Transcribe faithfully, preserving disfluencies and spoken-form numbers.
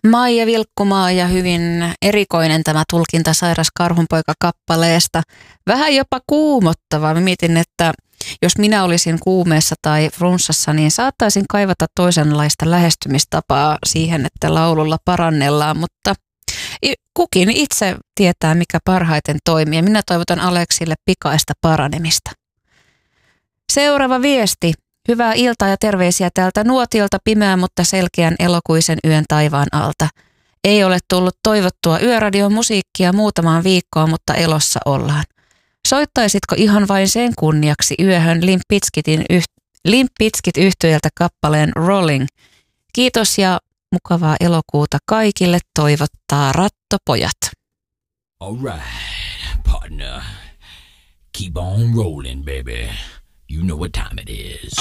Maija Vilkkumaa ja hyvin erikoinen tämä tulkinta Sairas Karhunpoika-kappaleesta. Vähän jopa kuumottava. Mä mietin, että jos minä olisin kuumeessa tai flunssassa, niin saattaisin kaivata toisenlaista lähestymistapaa siihen, että laululla parannellaan, mutta kukin itse tietää, mikä parhaiten toimii. Minä toivotan Aleksille pikaista paranemista. Seuraava viesti. Hyvää iltaa ja terveisiä täältä Nuotiolta pimeän, mutta selkeän elokuisen yön taivaan alta. Ei ole tullut toivottua yöradion musiikkia muutamaan viikkoon, mutta elossa ollaan. Soittaisitko ihan vain sen kunniaksi yöhön Limp Bizkitin yh- Limp Bizkit -yhtyeltä kappaleen Rolling? Kiitos ja mukavaa elokuuta kaikille, toivottaa Rattopojat. All right, partner. Keep on rolling, baby. You know what time it is.